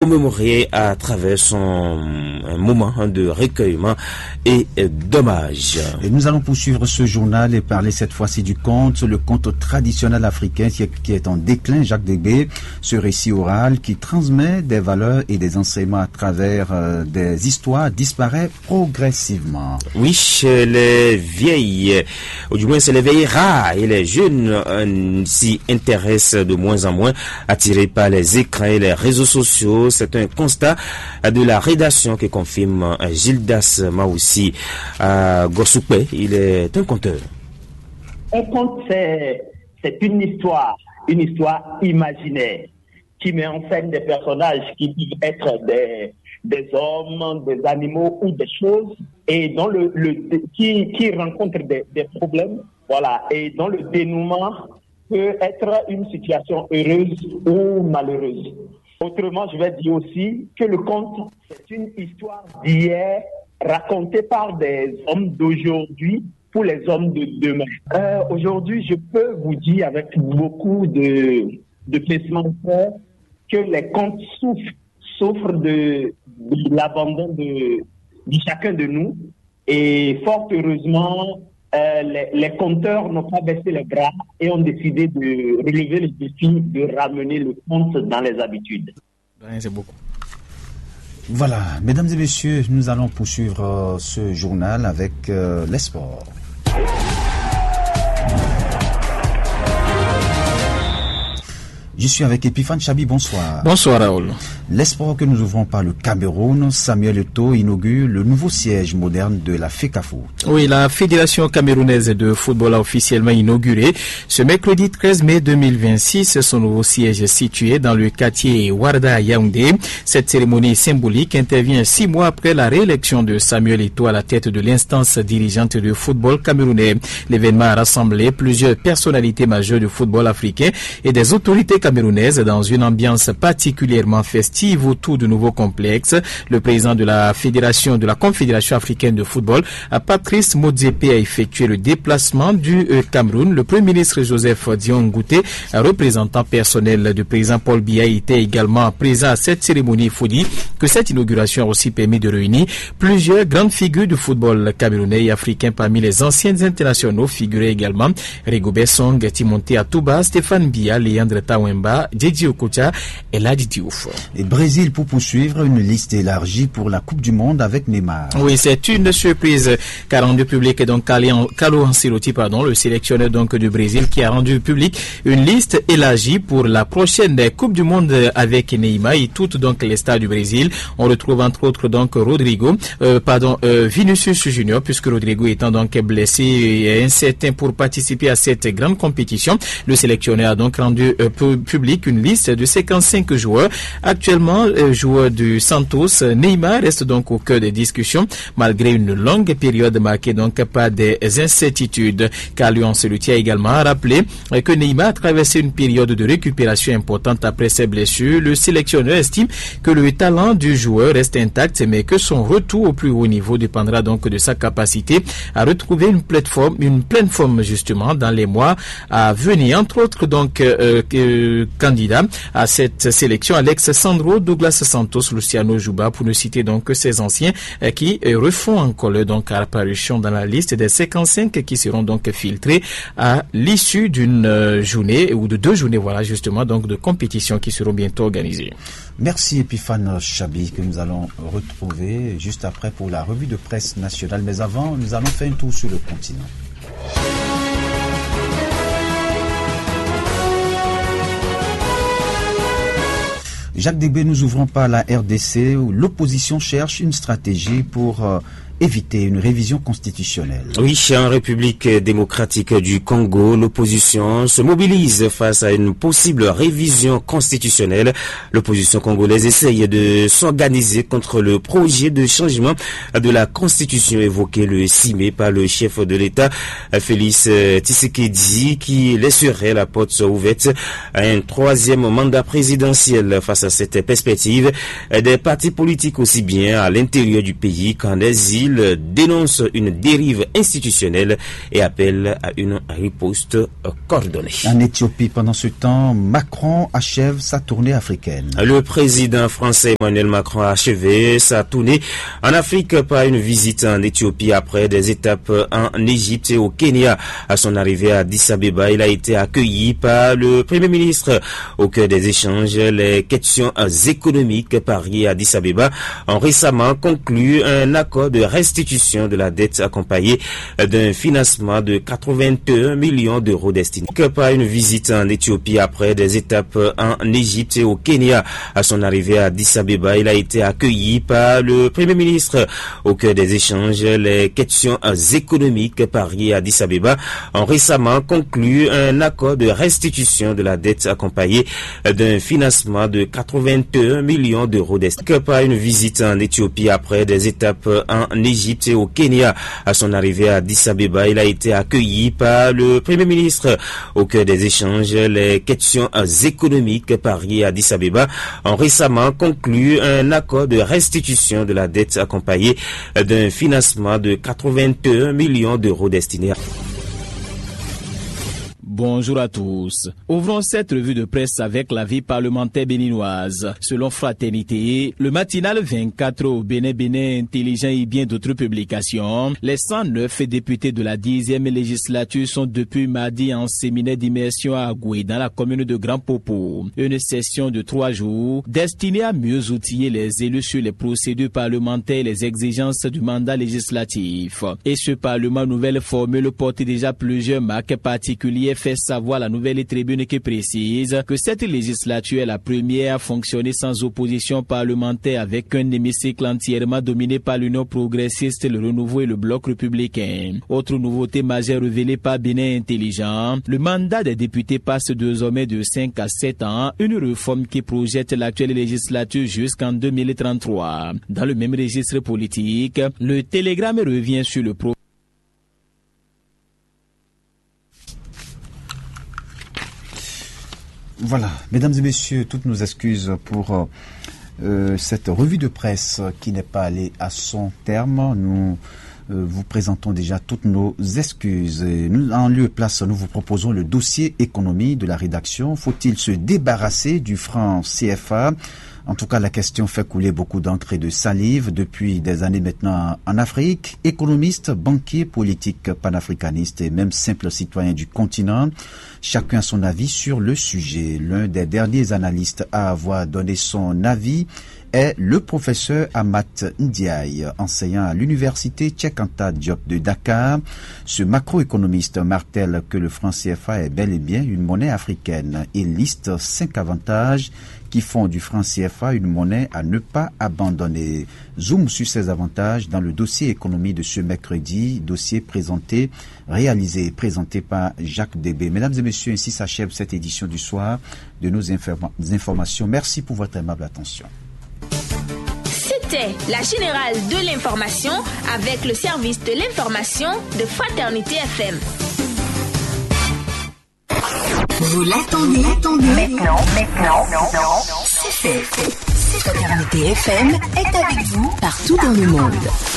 commémoré à travers un moment de recueillement et d'hommage. Et nous allons poursuivre ce journal et parler cette fois-ci du conte, le conte traditionnel africain qui est en déclin, Jacques Degbe, ce récit oral qui transmet des valeurs et des enseignements à travers des histoires disparaît progressivement. Oui, les vieilles, ou du moins c'est les vieilles rares et les jeunes s'y intéressent de moins en moins, attirés par les écrans et les réseaux sociaux. C'est un constat de la rédaction que confirme Gildas Maoussi à Gossoupe. Il est un conteur. Un conte, c'est une histoire imaginaire qui met en scène des personnages qui peuvent être des hommes, des animaux ou des choses, et dans qui rencontrent des problèmes, voilà, et dont le dénouement peut être une situation heureuse ou malheureuse. Autrement, je vais dire aussi que le conte, c'est une histoire d'hier racontée par des hommes d'aujourd'hui pour les hommes de demain. Aujourd'hui, je peux vous dire avec beaucoup de pincement de cœur que les contes souffrent de l'abandon de chacun de nous. Et fort heureusement, les conteurs n'ont pas baissé les bras et ont décidé de relever le défi de ramener le conte dans les habitudes. C'est beaucoup. Voilà, mesdames et messieurs, nous allons poursuivre ce journal avec les sports. Je suis avec Epiphane Chabi, bonsoir. Bonsoir Raoul. L'espoir que nous ouvrons par le Cameroun, Samuel Eto'o inaugure le nouveau siège moderne de la FECAFOOT. Oui, la Fédération camerounaise de football a officiellement inauguré ce mercredi 13 mai 2026 son nouveau siège situé dans le quartier Warda à Yaoundé. Cette cérémonie symbolique intervient 6 mois après la réélection de Samuel Eto'o à la tête de l'instance dirigeante de football camerounais. L'événement a rassemblé plusieurs personnalités majeures du football africain et des autorités camerounaises dans une ambiance particulièrement festive autour du nouveau complexe. Le président de la Confédération africaine de football, Patrice Motsepe, a effectué le déplacement du Cameroun. Le Premier ministre Joseph Dion Ngouté, représentant personnel du président Paul Biya, était également présent à cette cérémonie. Il faut dire que cette inauguration a aussi permis de réunir plusieurs grandes figures du football camerounais et africain. Parmi les anciens internationaux figuraient également Rigobert Song, Timothée Atouba, Stéphane Biya, Léandre Tawemba, Djedji Okocha et Ladi Diouf. Et Brésil pour poursuivre une liste élargie pour la Coupe du Monde avec Neymar. Oui, c'est une surprise qu'a rendu public donc Carlo Ancelotti, le sélectionneur donc du Brésil, qui a rendu public une liste élargie pour la prochaine Coupe du Monde avec Neymar et toutes donc les stars du Brésil. On retrouve entre autres donc Vinicius Junior, puisque Rodrigo étant donc blessé et incertain pour participer à cette grande compétition. Le sélectionneur a donc rendu public une liste de 55 joueurs. Actuellement, joueur du Santos, Neymar reste donc au cœur des discussions malgré une longue période marquée donc par des incertitudes. Carlo Ancelotti a également rappelé que Neymar a traversé une période de récupération importante après ses blessures. Le sélectionneur estime que le talent du joueur reste intact, mais que son retour au plus haut niveau dépendra donc de sa capacité à retrouver une pleine forme justement dans les mois à venir. Entre autres donc candidats à cette sélection, Alexandro Douglas Santos, Luciano Juba, pour ne citer donc que ces anciens qui refont encore donc apparition dans la liste des 55 qui seront donc filtrés à l'issue d'une journée ou de 2 journées, voilà justement donc de compétition qui seront bientôt organisées. Merci Epiphane Chabi, que nous allons retrouver juste après pour la revue de presse nationale. Mais avant, nous allons faire un tour sur le continent. Jacques Degbe, nous ouvrons par la RDC où l'opposition cherche une stratégie pour éviter une révision constitutionnelle. Oui, en République démocratique du Congo, l'opposition se mobilise face à une possible révision constitutionnelle. L'opposition congolaise essaye de s'organiser contre le projet de changement de la constitution évoqué le 6 mai par le chef de l'État, Félix Tshisekedi, qui laisserait la porte ouverte à un 3e mandat présidentiel. Face à cette perspective, des partis politiques aussi bien à l'intérieur du pays qu'en exil il dénonce une dérive institutionnelle et appelle à une riposte coordonnée. En Éthiopie, pendant ce temps, Macron achève sa tournée africaine. Le président français Emmanuel Macron a achevé sa tournée en Afrique par une visite en Éthiopie après des étapes en Égypte et au Kenya. À son arrivée à Addis Abeba, il a été accueilli par le Premier ministre. Au cœur des échanges, les questions économiques. Paris et Addis Abeba ont récemment conclu un accord de restitution de la dette accompagné d'un financement de 81 millions d'euros destinés par une visite en Éthiopie après des étapes en Égypte et au Kenya. À son arrivée à Addis Abeba, il a été accueilli par le Premier ministre. Au cœur des échanges, les questions économiques. Paris et Addis Abeba ont récemment conclu un accord de restitution de la dette accompagné d'un financement de 81 millions d'euros destinés par une visite en Éthiopie après des étapes en Égypte et au Kenya. À son arrivée à Addis Abeba, il a été accueilli par le Premier ministre. Au cœur des échanges, les questions économiques. Paris et Addis Abeba ont récemment conclu un accord de restitution de la dette accompagné d'un financement de 81 millions d'euros destinés à... Bonjour à tous. Ouvrons cette revue de presse avec la vie parlementaire béninoise. Selon Fraternité, le matinal 24 au Bénin Intelligent et bien d'autres publications, les 109 députés de la 10e législature sont depuis mardi en séminaire d'immersion à Agoué dans la commune de Grand Popo. Une session de 3 jours destinée à mieux outiller les élus sur les procédures parlementaires et les exigences du mandat législatif. Et ce parlement nouvelle formule porte déjà plusieurs marques particulières fait savoir la nouvelle tribune qui précise que cette législature est la première à fonctionner sans opposition parlementaire avec un hémicycle entièrement dominé par l'Union progressiste, le Renouveau et le Bloc républicain. Autre nouveauté majeure révélée par Bénin Intelligent, le mandat des députés passe désormais de 5 à 7 ans, une réforme qui projette l'actuelle législature jusqu'en 2033. Dans le même registre politique, le Télégramme revient sur le Voilà, mesdames et messieurs, toutes nos excuses pour cette revue de presse qui n'est pas allée à son terme. Nous vous présentons déjà toutes nos excuses. Et nous, en lieu et place, nous vous proposons le dossier économie de la rédaction. Faut-il se débarrasser du franc CFA ? En tout cas, la question fait couler beaucoup d'encre et de salive depuis des années maintenant en Afrique. Économistes, banquiers, politiques, panafricanistes et même simples citoyens du continent, chacun a son avis sur le sujet. L'un des derniers analystes à avoir donné son avis est le professeur Amat Ndiaye, enseignant à l'université Cheikh Anta Diop de Dakar. Ce macroéconomiste martèle que le franc CFA est bel et bien une monnaie africaine. Il liste 5 avantages qui font du franc CFA une monnaie à ne pas abandonner. Zoom sur ces avantages dans le dossier économie de ce mercredi, dossier réalisé et présenté par Jacques Débé. Mesdames et messieurs, ainsi s'achève cette édition du soir de nos informations. Merci pour votre aimable attention. C'était la générale de l'information avec le service de l'information de Fraternité FM. Vous l'attendez. Maintenant, c'est fait. Fraternité FM est avec vous partout dans le monde.